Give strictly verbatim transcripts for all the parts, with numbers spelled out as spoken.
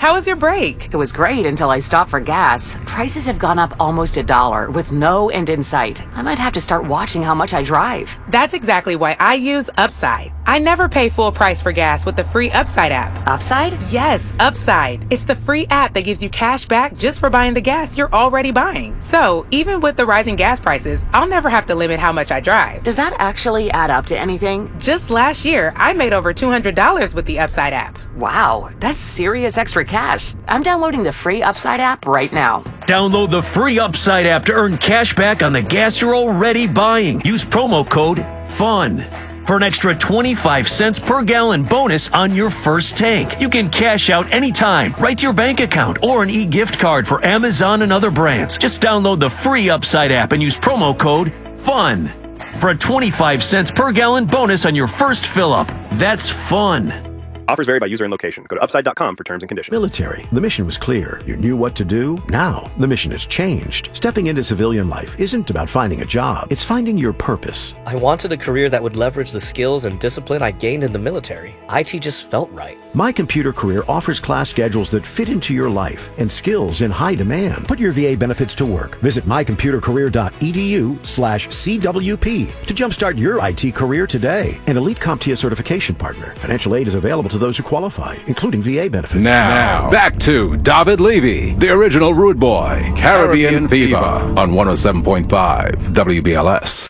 How was your break? It was great until I stopped for gas. Prices have gone up almost a dollar with no end in sight. I might have to start watching how much I drive. That's exactly why I use Upside. I never pay full price for gas with the free Upside app. Upside? Yes, Upside. It's the free app that gives you cash back just for buying the gas you're already buying. So, even with the rising gas prices, I'll never have to limit how much I drive. Does that actually add up to anything? Just last year, I made over two hundred dollars with the Upside app. Wow, that's serious extra cash. I'm downloading the free Upside app right now. Download the free Upside app to earn cash back on the gas you're already buying. Use promo code FUN for an extra twenty-five cents per gallon bonus on your first tank. You can cash out anytime, right to your bank account, or an e-gift card for Amazon and other brands. Just download the free Upside app and use promo code FUN for a twenty-five cents per gallon bonus on your first fill-up. That's fun. Offers vary by user and location. Go to upside dot com for terms and conditions. Military. The mission was clear. You knew what to do. Now, the mission has changed. Stepping into civilian life isn't about finding a job. It's finding your purpose. I wanted a career that would leverage the skills and discipline I gained in the military. I T just felt right. My Computer Career offers class schedules that fit into your life and skills in high demand. Put your V A benefits to work. Visit my computer career dot e d u slash C W P to jumpstart your I T career today. An elite CompTIA certification partner. Financial aid is available to those who qualify, including V A benefits. Now, back to David Levy, the original Rude Boy, Caribbean, Caribbean Fever, on one oh seven point five W B L S.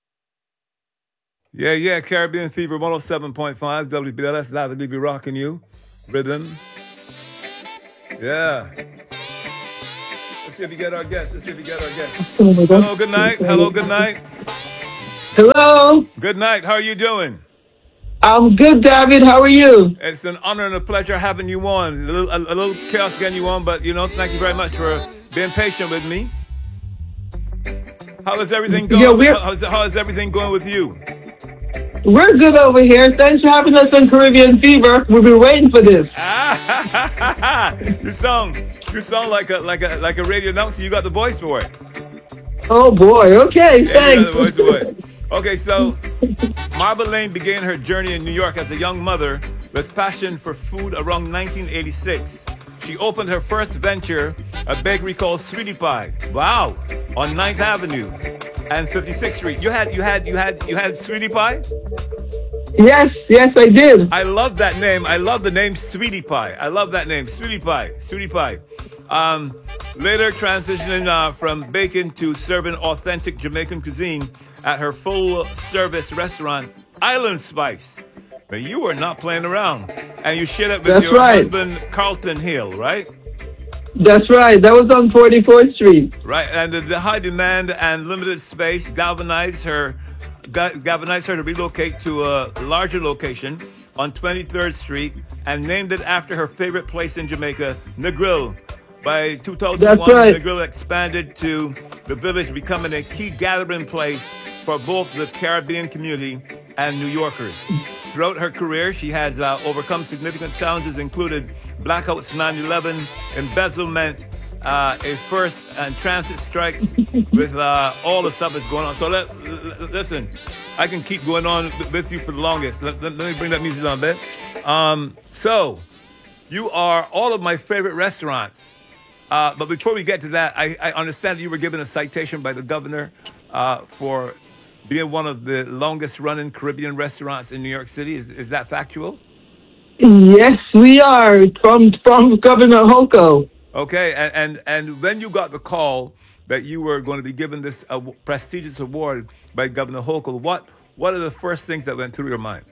Yeah, yeah, Caribbean Fever, one oh seven point five W B L S, David Levy rocking you. Rhythm. Yeah. Let's see if we get our guests. Let's see if we get our guests. Hello, good night. Hello, good night. Hello. Good night. How are you doing? I'm good, David. How are you? It's an honor and a pleasure having you on. A little, a, a little chaos getting you on, but, you know, thank you very much for being patient with me. How is everything going? Yeah, we're, how's, how is everything going with you? We're good over here. Thanks for having us on Caribbean Fever. We've been waiting for this. you sound, you sound like a like a like a radio announcer. You got the voice for it. Oh boy. Okay. Yeah, thanks. you got the voice for it. Okay, so Marva Lane began her journey in New York as a young mother with passion for food around nineteen eighty-six. She opened her first venture, a bakery called Sweetie Pie. Wow, on ninth Avenue and fifty-sixth Street. You had, you had, you had, you had Sweetie Pie? Yes, yes, I did. I love that name. I love the name Sweetie Pie. I love that name, Sweetie Pie, Sweetie Pie. Um, later transitioning uh, from baking to serving authentic Jamaican cuisine at her full-service restaurant, Island Spice. Now, you were not playing around. And you shared it with That's your right. husband, Carlton Hill, right? That's right. That was on forty-fourth Street. Right, and the, the high demand and limited space galvanized her, ga- galvanized her to relocate to a larger location on twenty-third Street and named it after her favorite place in Jamaica, Negril. By two thousand one, That's right. Negril expanded to the village, becoming a key gathering place for both the Caribbean community and New Yorkers. Throughout her career, she has uh, overcome significant challenges, included blackouts, nine eleven, embezzlement, uh, a first and transit strikes, with uh, all the stuff that's going on. So let, l- listen, I can keep going on with you for the longest. Let, let, let me bring that music down a bit. Um, so, you are all of my favorite restaurants. Uh, but before we get to that, I, I understand you were given a citation by the governor uh, for being one of the longest-running Caribbean restaurants in New York City. Is, is that factual? Yes, we are from from Governor Hochul. Okay, and, and and when you got the call that you were going to be given this uh, prestigious award by Governor Hochul, what what are the first things that went through your mind?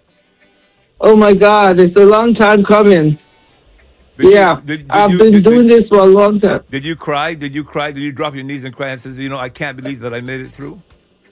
Oh my God, it's a long time coming. Did yeah, you, did, did I've you, been did, doing did, this for a long time. Did you cry? Did you cry? Did you drop your knees and cry and say, you know, I can't believe that I made it through?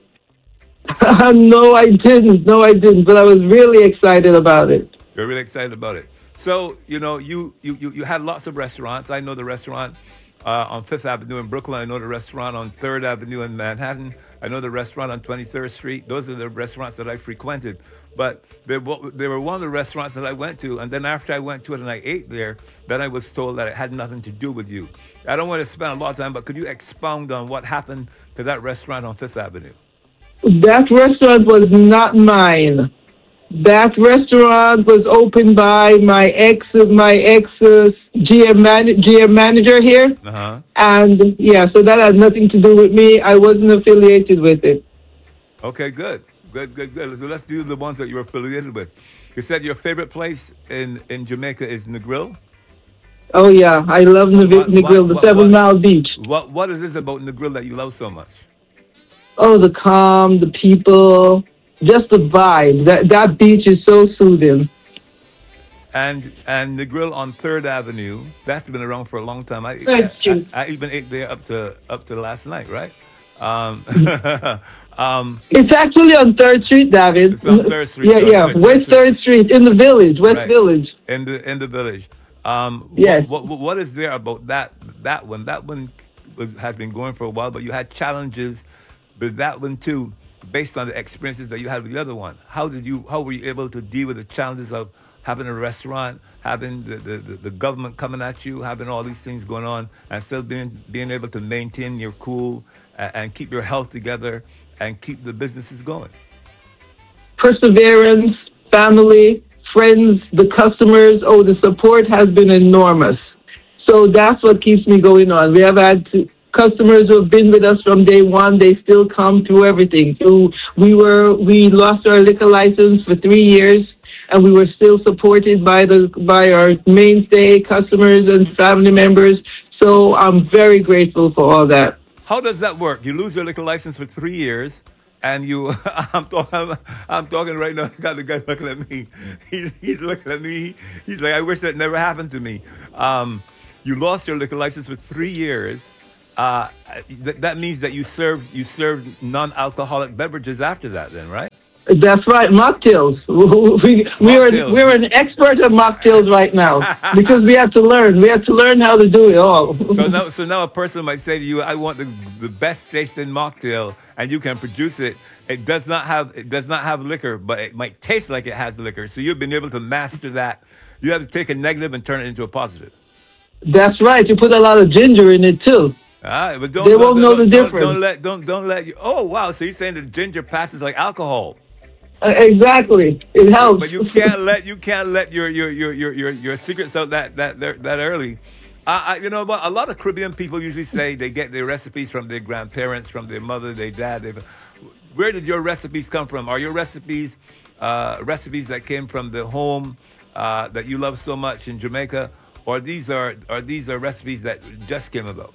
No, I didn't. No, I didn't. But I was really excited about it. You're really excited about it. So, you know, you you you, you had lots of restaurants. I know the restaurant uh, on Fifth Avenue in Brooklyn. I know the restaurant on Third Avenue in Manhattan. I know the restaurant on twenty-third Street. Those are the restaurants that I frequented. But they, they were one of the restaurants that I went to. And then after I went to it and I ate there, then I was told that it had nothing to do with you. I don't want to spend a lot of time, but could you expound on what happened to that restaurant on Fifth Avenue? That restaurant was not mine. That restaurant was opened by my ex, my ex uh, G M man, G M manager here, Uh-huh. and yeah, so that had nothing to do with me. I wasn't affiliated with it. Okay, good. Good, good, good. So let's do the ones that you're affiliated with. You said your favorite place in, in Jamaica is Negril? Oh yeah, I love What, Negril, what, the what, Seven what, Mile Beach. what, what is this about Negril that you love so much? Oh, the calm, the people, just the vibe. That that beach is so soothing. And and the grill on Third Avenue, that's been around for a long time. I Third I, Street. I, I even ate there up to up to last night, right? Um, um, It's actually on Third Street, David. It's on Third Street, Yeah, so yeah, Third West Street. Third Street in the village, West right, Village. in the in the village. Um, Yes. What, what what is there about that that one? That one was, has been going for a while, but you had challenges with that one too, based on the experiences that you had with the other one. How did you? How were you able to deal with the challenges of having a restaurant, having the, the, the, the government coming at you, having all these things going on, and still being being able to maintain your cool and, and keep your health together and keep the businesses going? Perseverance, family, friends, the customers. Oh, the support has been enormous. So that's what keeps me going on. We have had to, customers who have been with us from day one. They still come through everything. So we were we lost our liquor license for three years. And we were still supported by the by our mainstay customers and family members. So I'm very grateful for all that. How does that work? You lose your liquor license for three years, and you, I'm talking, I'm talking right now. I got the guy looking at me. He, he's looking at me. He's like, I wish that never happened to me. Um, you lost your liquor license for three years. Uh, th- that means that you served you served non-alcoholic beverages after that, then, right? That's right, mocktails. We we are Mocktails. we're an expert at mocktails right now because we had to learn. We had to learn how to do it all. So now, so now a person might say to you, "I want the, the best tasting mocktail," and you can produce it. It does not have it does not have liquor, but it might taste like it has liquor. So you've been able to master that. You have to take a negative and turn it into a positive. That's right. You put a lot of ginger in it too. Ah, but don't They don't, won't don't, know the don't, difference. Don't let don't don't let you. Oh wow! So you're saying that ginger passes like alcohol? Uh, exactly, it helps. But you can't let you can't let your your your your your, your secrets out that that that early. I, I you know what? A lot of Caribbean people usually say they get their recipes from their grandparents, from their mother, their dad. They, where did your recipes come from? Are your recipes uh, recipes that came from the home uh, that you love so much in Jamaica, or these are are these are recipes that just came about?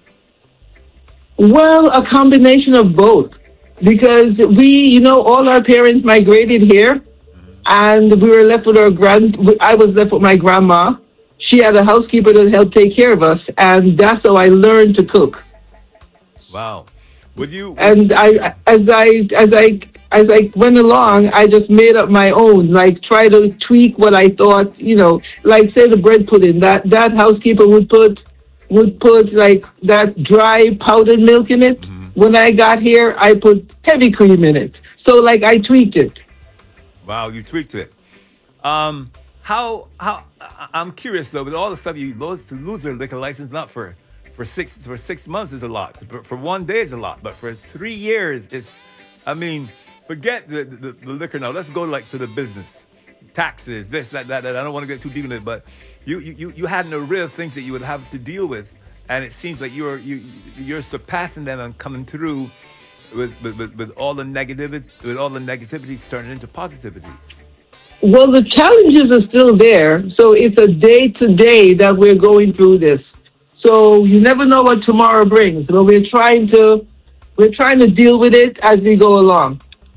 Well, a combination of both. Because we, you know, all our parents migrated here, and we were left with our grand. I was left with my grandma. She had a housekeeper that helped take care of us, and that's how I learned to cook. Wow, would you? And I, as I, as I, as I went along, I just made up my own. Like try to tweak what I thought, you know, like say the bread pudding. That that housekeeper would put would put like that dry powdered milk in it. Mm-hmm. When I got here, I put heavy cream in it. So, like, I tweaked it. Wow, you tweaked it. Um, how, how, I- I'm curious, though, with all the stuff you lose to lose your liquor license, not for, for six, for six months is a lot. For, for one day is a lot. But for three years, it's, I mean, forget the, the, the liquor now. Let's go, like, to the business. Taxes, this, that, that, that. I don't want to get too deep in it, but you, you, you had an array of things that you would have to deal with. And it seems like you're you you're surpassing them and coming through with with, with, with all the negativity with all the negativities turning into positivities. Well, the challenges are still there, so it's a day to day that we're going through this. So you never know what tomorrow brings, but we're trying to we're trying to deal with it as we go along.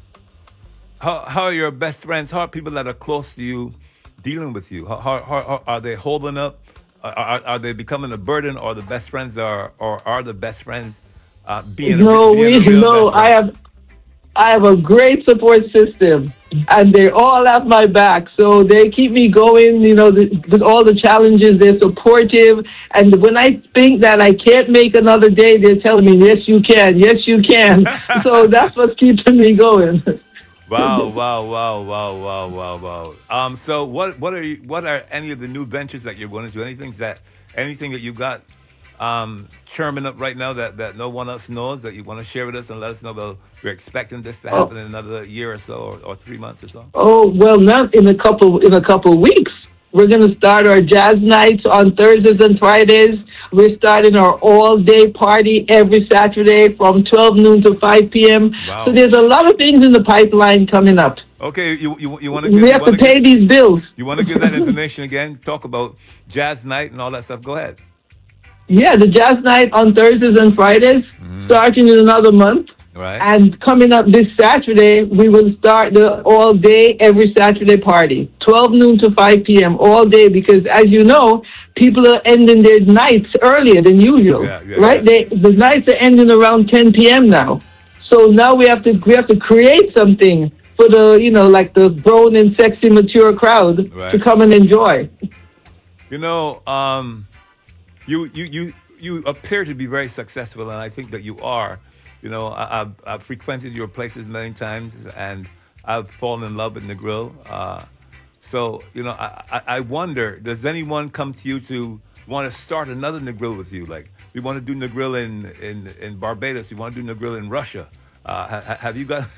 How how are your best friends? How are people that are close to you dealing with you? How, how, how are they holding up? Are, are they becoming a burden, or the best friends are, or are the best friends uh, being? No, a, being we a real no. best I have, I have a great support system, and they're all at my back. So they keep me going. You know, the, with all the challenges, they're supportive. And when I think that I can't make another day, they're telling me, "Yes, you can. Yes, you can." So that's what's keeping me going. Wow! Wow! Wow! Wow! Wow! Wow! Wow! Um. So, what what are you, what are any of the new ventures that you're going to do? Anything that anything that you got um, churning up right now that, that no one else knows that you want to share with us and let us know about we're expecting this to happen Oh. in another year or so, or, or three months or so? Oh, well, not in a couple in a couple weeks. We're going to start our jazz nights on Thursdays and Fridays. We're starting our all-day party every Saturday from twelve noon to five p.m. Wow. So there's a lot of things in the pipeline coming up. Okay, you you, you want to We have to pay these bills. You want to give that information again? Talk about jazz night and all that stuff. Go ahead. Yeah, the jazz night on Thursdays and Fridays, starting in another month. Right. And coming up this Saturday, we will start the all-day, every Saturday party, twelve noon to five p.m., all day, because as you know, people are ending their nights earlier than usual, Yeah, yeah, right? They, the nights are ending around ten p.m. now. So now we have to we have to create something for the, you know, like the grown and sexy, mature crowd Right. to come and enjoy. You know, um, you you you you appear to be very successful, and I think that you are. You know, I, I've, I've frequented your places many times, and I've fallen in love with Negril. Uh, so, you know, I, I, I wonder, does anyone come to you to want to start another Negril with you? Like, we want to do Negril in, in, in Barbados. We want to do Negril in Russia. Uh, ha, have you got...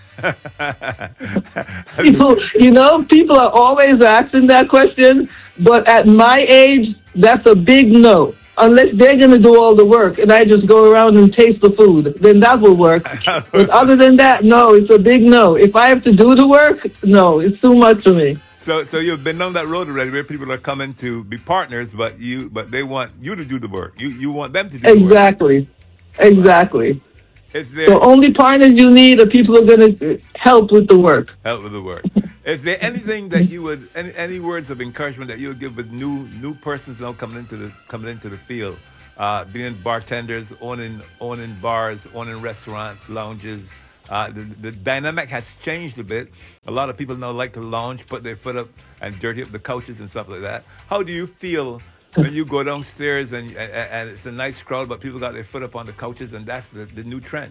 you, know, you know, people are always asking that question, but at my age, that's a big no. Unless they're going to do all the work and I just go around and taste the food, then that will work. But other than that, no, it's a big no. If I have to do the work, no, it's too much for me. So, so you've been on that road already, where people are coming to be partners, but you, but they want you to do the work. You, you want them to do the work. Exactly, exactly. Is there So only partners you need are people who are going to help with the work. help with the work? Is there anything that you would, any, any words of encouragement that you would give with new new persons now coming into the coming into the field, uh, being bartenders, owning owning bars, owning restaurants, lounges? Uh, the, the dynamic has changed a bit. A lot of people now like to lounge, put their foot up, and dirty up the couches and stuff like that. How do you feel when you go downstairs and and, and it's a nice crowd, but people got their foot up on the couches, and that's the, the new trend?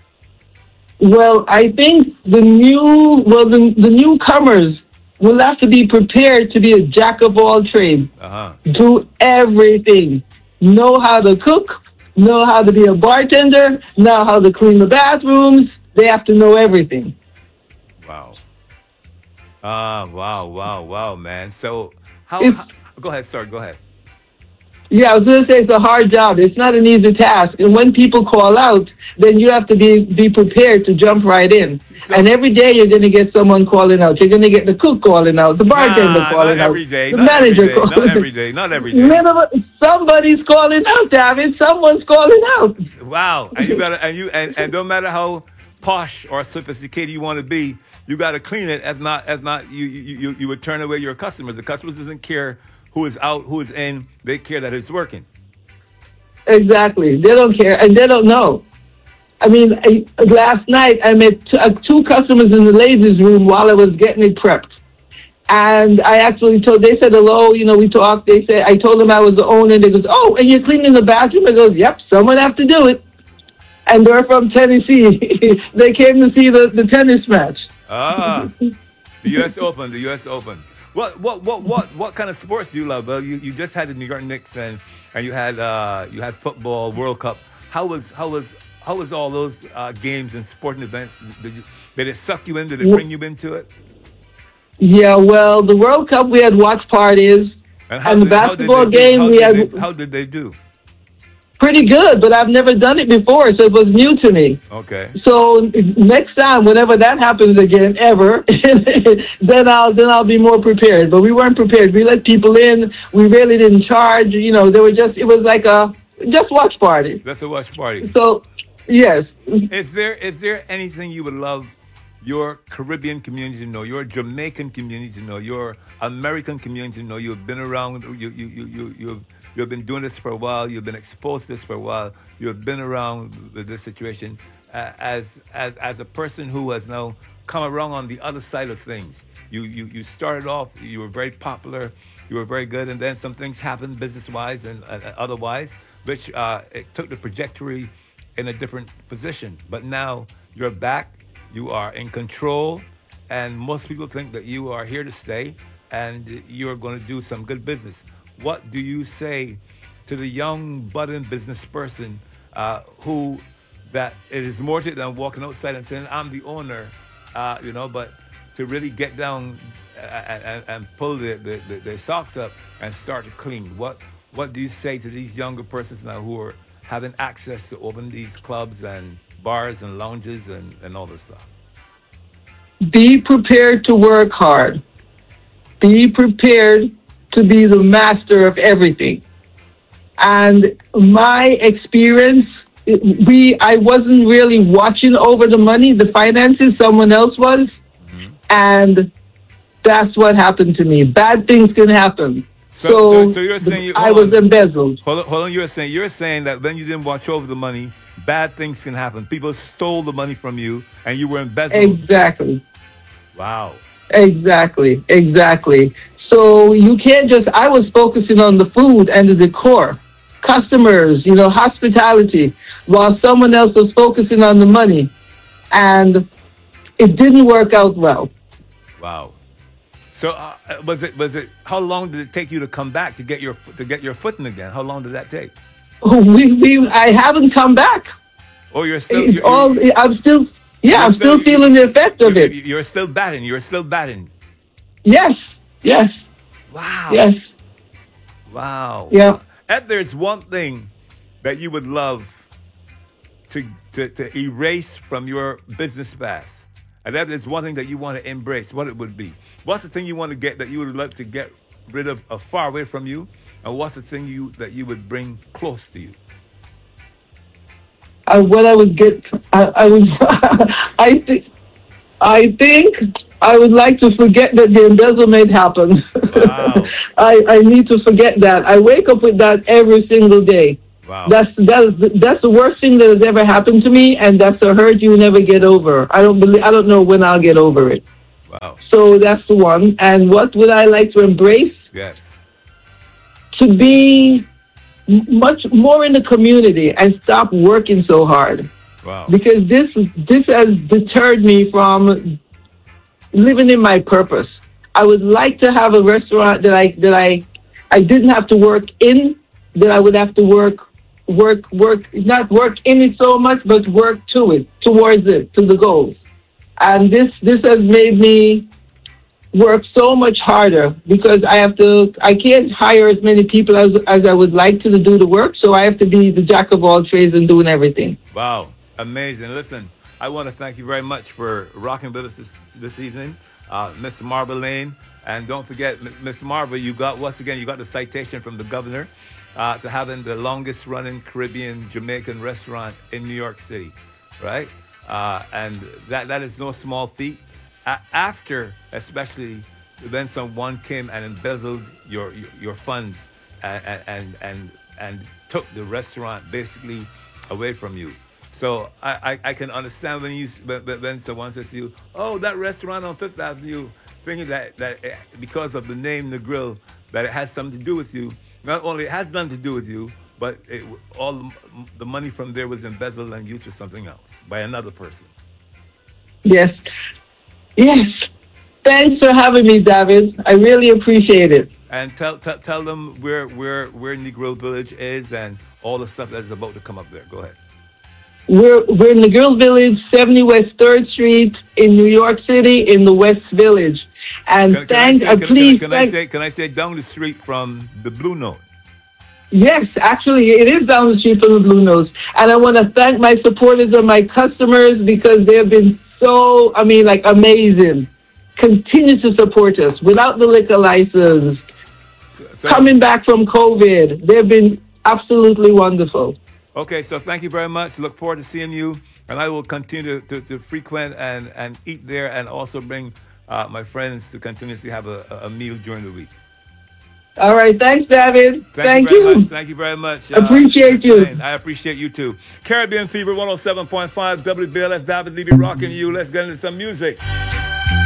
Well, I think the new, well, the, the newcomers will have to be prepared to be a jack of all trades. Uh-huh. Do everything. Know how to cook, know how to be a bartender, know how to clean the bathrooms. They have to know everything. Wow. Ah, wow, wow, wow, man. So, how, It's- how go ahead, sir, go ahead. Yeah, I was going to say it's a hard job. It's not an easy task. And when people call out, then you have to be, be prepared to jump right in. So- and every day you're going to get someone calling out. You're going to get the cook calling out, the bartender Nah, calling not out, every day, the not every manager day, calling not every day, not every day. Minimum, somebody's calling out, David. Someone's calling out. Wow, and you gotta, and you, and, and no matter how posh or sophisticated you want to be, you gotta clean it. If not, if not, you, you, you, you would turn away your customers. The customers doesn't care who is out, who is in. They care that it's working. Exactly. They don't care, and they don't know. I mean, I, last night I met two, uh, two customers in the ladies' room while I was getting it prepped. And I actually told, they said hello, you know, we talked. They said, I told them I was the owner. They goes, oh, and you're cleaning the bathroom? I goes, yep, someone have to do it. And they're from Tennessee. They came to see the, the tennis match. Ah, the U S Open, the U S Open. What what what what what kind of sports do you love? Well, you, you just had the New York Knicks and and you had uh, you had football, World Cup. How was how was how was all those uh, games and sporting events? Did, you, did it suck you in? Did it bring you into it? Yeah, well, the World Cup, we had watch parties. And, how And the did- how did basketball they do? game, How we did had- they- how did they do? Pretty good, but I've never done it before, so it was new to me. Okay. So next time, whenever that happens again, ever, then I'll then I'll be more prepared. But we weren't prepared. We let people in. We really didn't charge. You know, they were just. It was like a just watch party. That's a watch party. So, yes. Is there is there anything you would love your Caribbean community to know, your Jamaican community to know, your American community to know? You've been around. You you you you you've you've been doing this for a while. You've been exposed to this for a while. You've been around with this situation uh, as as as a person who has now come around on the other side of things. You you you started off. You were very popular. You were very good, and then some things happened business wise and uh, otherwise, which uh, it took the trajectory in a different position. But now you're back. You are in control, and most people think that you are here to stay, and you're going to do some good business. What do you say to the young budding business person uh, who that it is more to it than walking outside and saying, I'm the owner, uh, you know, but to really get down and, and, and pull the, the, the, their socks up and start to clean. What what do you say to these younger persons now who are having access to open these clubs and bars and lounges and, and all this stuff? Be prepared to work hard. Be prepared to be the master of everything. And my experience, we I wasn't really watching over the money, the finances, someone else was. Mm-hmm. And that's what happened to me. Bad things can happen. So, so, so, so you're saying you, I was on. embezzled. Hold on, hold on, you're saying you're saying that when you didn't watch over the money, bad things can happen. People stole the money from you and you were embezzled. Exactly. Wow. Exactly. Exactly. So you can't just, I was focusing on the food and the decor, customers, you know, hospitality, while someone else was focusing on the money. And it didn't work out well. Wow. So uh, was it, was it, how long did it take you to come back to get your, to get your footing again? How long did that take? We, we, I haven't come back. Oh, you're still, It's you're, all, you're, I'm still, yeah, I'm still, still feeling the effect of you're, it. You're still batting. You're still batting. Yes. Yes. Wow. Yes. Wow. Yeah. If there's one thing that you would love to, to, to erase from your business past, and that is one thing that you want to embrace, what it would be. What's the thing you want to get that you would love to get rid of uh, far away from you? And what's the thing you that you would bring close to you? Uh, what I would get, I, I would, I think, I think I would like to forget that the embezzlement happened. Wow. I, I need to forget that. I wake up with that every single day. Wow. That's that's that's the worst thing that has ever happened to me, and that's a hurt you never get over. I don't believe. I don't know when I'll get over it. Wow. So that's the one. And what would I like to embrace? Yes. To be much more in the community and stop working so hard. Wow. Because this this has deterred me from living in my purpose. I would like to have a restaurant that I that I I didn't have to work in, that I would have to work work work not work in it so much, but work to it, towards it, to the goals. And this this has made me work so much harder because I have to I can't hire as many people as as I would like to to do the work, so I have to be the jack of all trades and doing everything. Wow. Amazing. Listen, I want to thank you very much for rocking with us this, this evening, uh, Mister Marva Lane. And don't forget, Mister Marva, you got, once again, you got the citation from the governor uh, to having the longest running Caribbean Jamaican restaurant in New York City, right? Uh, and that that is no small feat. A- after, especially, when someone came and embezzled your your, your funds and, and, and, and took the restaurant basically away from you. So I, I, I can understand when you when, when someone says to you, "Oh, that restaurant on Fifth Avenue," thinking that that because of the name, the grill, that it has something to do with you. Not only it has nothing to do with you, but it, all the money from there was embezzled and used for something else by another person. Yes, yes. Thanks for having me, David. I really appreciate it. And tell tell, tell them where where where Negro Village is and all the stuff that is about to come up there. Go ahead. We're we're in the Girls Village, seventy West third Street in New York City, in the West Village. And can, thank, can I say, uh, can, please, can, can thank, I say, can I say down the street from the Blue Note? Yes, actually, it is down the street from the Blue Nose. And I want to thank my supporters and my customers because they've been so, I mean, like, amazing. Continue to support us without the liquor license. So, so, coming back from COVID, they've been absolutely wonderful. Okay, so thank you very much. Look forward to seeing you. And I will continue to, to, to frequent and, and eat there and also bring uh, my friends to continuously have a, a meal during the week. All right. Thanks, David. Thank, Thank you. Very you. Much. Thank you very much. Uh, appreciate you. Lane. I appreciate you too. Caribbean Fever one oh seven point five W B L S, David Levy rocking you. Let's get into some music.